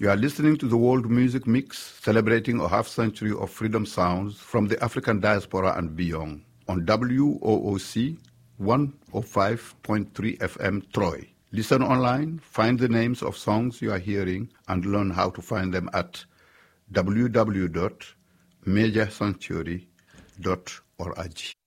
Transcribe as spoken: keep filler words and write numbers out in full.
You are listening to the World Music Mix, celebrating a half-century of freedom sounds from the African diaspora and beyond, on W O O C one oh five point three F M Troy. Listen online, find the names of songs you are hearing, and learn how to find them at w w w dot major sanctuary dot org.